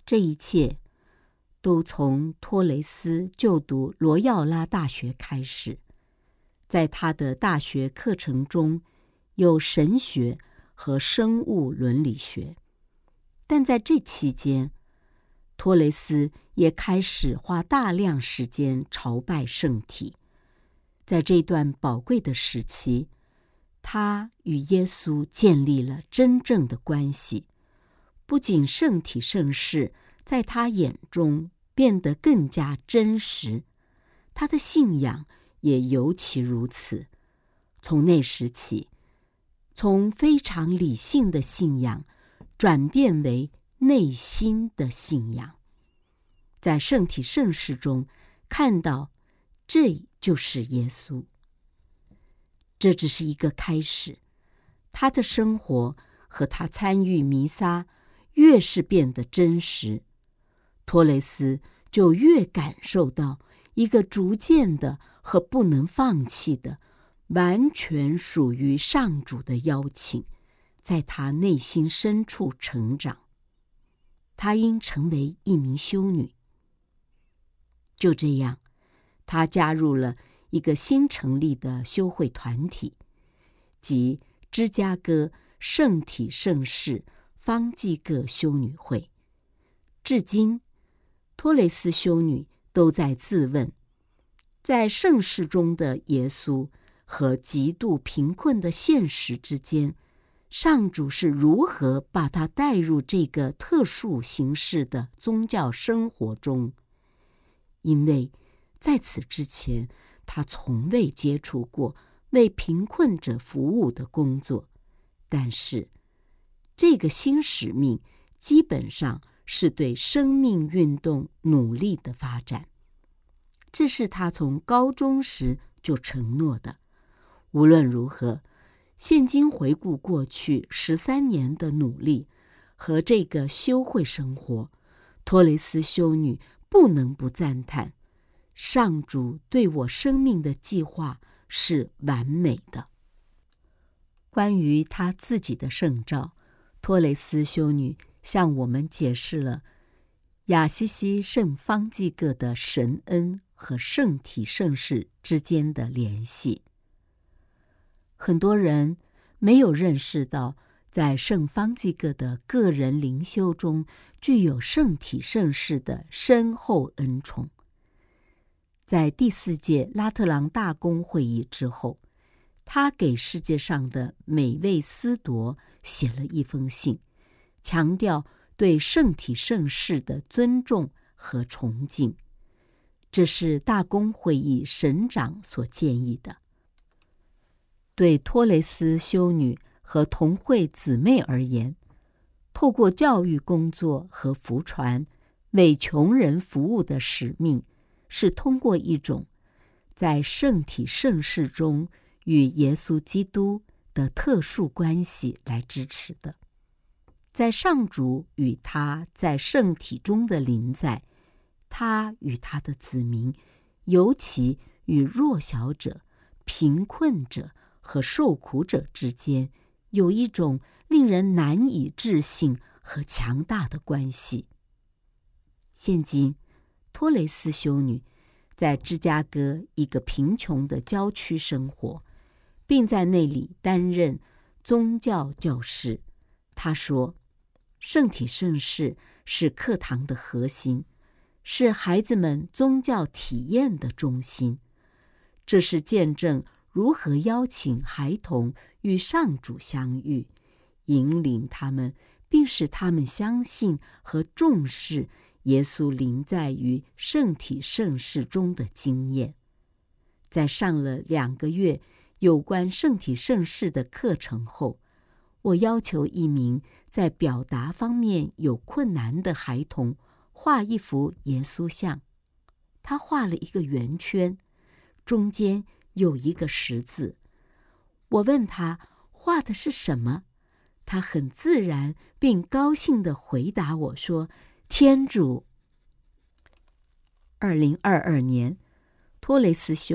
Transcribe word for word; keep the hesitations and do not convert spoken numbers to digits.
这一切都从托雷斯就读罗耀拉大学开始。在他的大学课程中有神学和生物伦理学，但在这期间，托雷斯也开始花大量时间朝拜圣体。在这段宝贵的时期，他与耶稣建立了真正的关系，不仅圣体圣事在他眼中变得更加真实，他的信仰也尤其如此。从那时起，从非常理性的信仰转变为内心的信仰，在圣体圣事中看到这就是耶稣。这只是一个开始，他的生活和他参与弥撒越是变得真实，托雷斯就越感受到一个逐渐的和不能放弃的完全属于上主的邀请，在他内心深处成长。他应成为一名修女。就这样，他加入了一个新成立的修会团体，即芝加哥圣体圣事方济各修女会。至今，托雷斯修女都在自问，在圣事中的耶稣和极度贫困的现实之间，上主是如何把他带入这个特殊形式的宗教生活中？因为在此之前，他从未接触过为贫困者服务的工作，但是这个新使命基本上是对生命运动努力的发展。这是他从高中时就承诺的。无论如何，现今回顾过去十三年的努力和这个修会生活，托雷斯修女不能不赞叹，上主对我生命的计划是完美的。关于他自己的圣召，托雷斯修女向我们解释了亚西西圣方济各的神恩和圣体圣事之间的联系。很多人没有认识到，在圣方济各的个人灵修中具有圣体圣事的深厚恩宠。在第四届拉特朗大公会议之后，他给世界上的每位司铎写了一封信，强调对圣体圣事的尊重和崇敬。这是大公会议神长所建议的。对托雷斯修女和同会姊妹而言，透过教育工作和福传为穷人服务的使命，是通过一种在圣体圣事中与耶稣基督的特殊关系来支持的。在上主与他在圣体中的临在，他与他的子民，尤其与弱小者、贫困者和受苦者之间，有一种令人难以置信和强大的关系。现今，托雷斯修女在芝加哥一个贫穷的郊区生活，并在那里担任宗教教师。她说，圣体圣事是课堂的核心，是孩子们宗教体验的中心。这是见证如何邀请孩童与上主相遇，引领他们，并使他们相信和重视耶稣临在于圣体圣事中的经验。在上了两个月有关圣体圣事的课程后，我要求一名在表达方面有困难的孩童画一幅耶稣像。他画了一个圆圈，中间有一个十字。我问他画的是什么，他很自然并高兴地回答我说：天主。二零二二年，托雷斯修